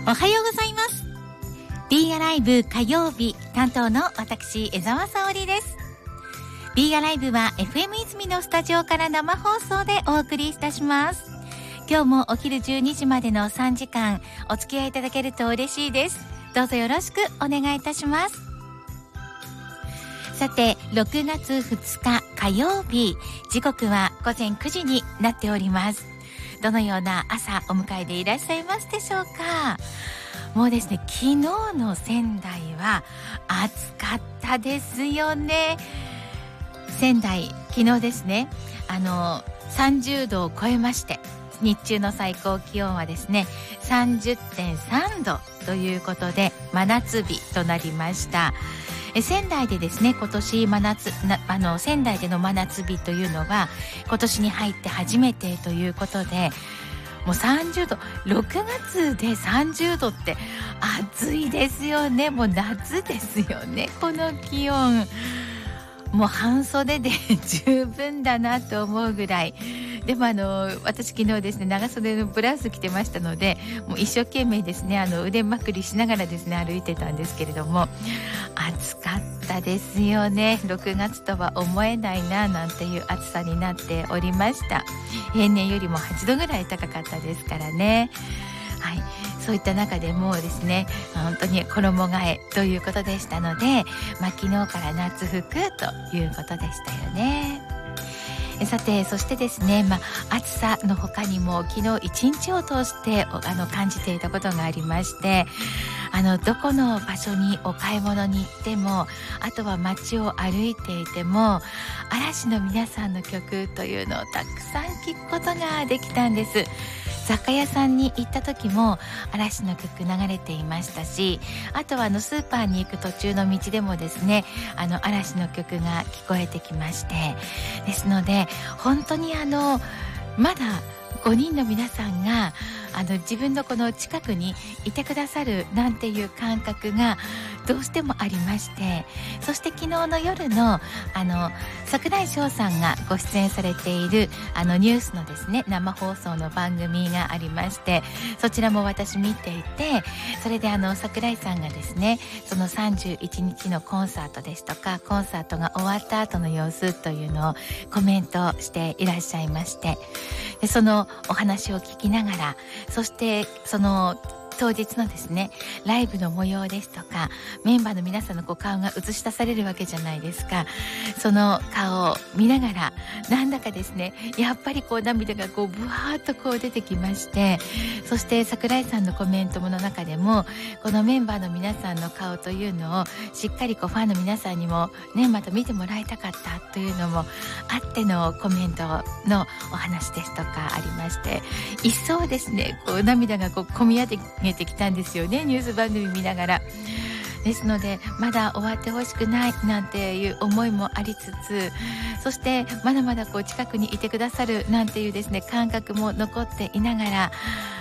おはようございます。 B アライブ火曜日担当の私江澤沙織です。 B アライブは FM 泉のスタジオから生放送でお送りいたします。今日もお昼12時までの3時間お付き合いいただけると嬉しいです。どうぞよろしくお願いいたします。さて6月2日火曜日、時刻は午前9時になっております。どのような朝お迎えでいらっしゃいますでしょうか。もうですね、昨日の仙台は暑かったですよね。仙台昨日ですね、30度を超えまして、日中の最高気温はですね 30.3 度ということで真夏日となりました。仙台でですね、今年仙台での真夏日というのは今年に入って初めてということで、もう30度、6月で30度って暑いですよね。もう夏ですよね、この気温。もう半袖で十分だなと思うぐらい。でも私昨日ですね、長袖のブラウス着てましたので、もう一生懸命ですね、腕まくりしながらですね歩いてたんですけれども、暑かったですよね。6月とは思えないななんていう暑さになっておりました。平年よりも8度ぐらい高かったですからね。はい、そういった中でもうですね、本当に衣替えということでしたので、昨日から夏服ということでしたよね。さて、そしてですね、暑さの他にも昨日一日を通して感じていたことがありまして、どこの場所にお買い物に行っても、あとは街を歩いていても、嵐の皆さんの曲というのをたくさん聴くことができたんです。雑貨屋さんに行った時も嵐の曲流れていましたし、あとはスーパーに行く途中の道でもですね、嵐の曲が聞こえてきまして、ですので本当にまだ5人の皆さんが自分のこの近くにいてくださるなんていう感覚がどうしてもありまして、そして昨日の夜の櫻井翔さんがご出演されているニュースのですね生放送の番組がありまして、そちらも私見ていて、それで櫻井さんがですね、その31日のコンサートですとか、コンサートが終わった後の様子というのをコメントしていらっしゃいまして、でそのお話を聞きながら、そしてその当日のですねライブの模様ですとか、メンバーの皆さんの顔が映し出されるわけじゃないですか。その顔を見ながら、なんだかですね、やっぱり涙がブワーッと出てきまして、そして櫻井さんのコメントの中でも、このメンバーの皆さんの顔というのをしっかりファンの皆さんにもね、また見てもらいたかったというのもあってのコメントのお話ですとかありまして、一層ですね涙が込み上げてきたんですよね、ニュース番組見ながら。ですのでまだ終わってほしくないなんていう思いもありつつ、そしてまだまだ近くにいてくださるなんていうですね感覚も残っていながら、